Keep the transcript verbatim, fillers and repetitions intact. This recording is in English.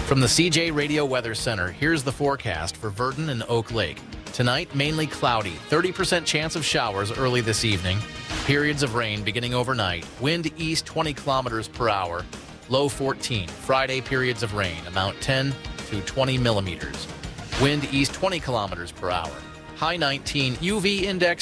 From the C J Radio Weather Center, here's the forecast for Virden and Oak Lake. Tonight, mainly cloudy, thirty percent chance of showers early this evening. Periods of rain beginning overnight. Wind east twenty kilometers per hour. Low fourteen. Friday, periods of rain, amount ten to twenty millimeters. Wind east twenty kilometers per hour. High nineteen. U V index